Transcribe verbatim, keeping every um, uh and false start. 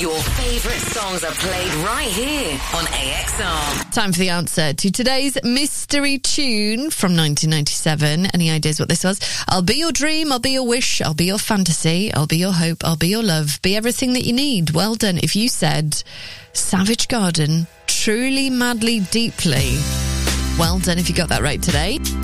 Your favourite songs are played right here on A X R. Time for the answer to today's mystery tune from nineteen ninety-seven. Any ideas what this was? I'll be your dream, I'll be your wish, I'll be your fantasy, I'll be your hope, I'll be your love, be everything that you need. Well done if you said Savage Garden, Truly, Madly, Deeply. Well done if you got that right today.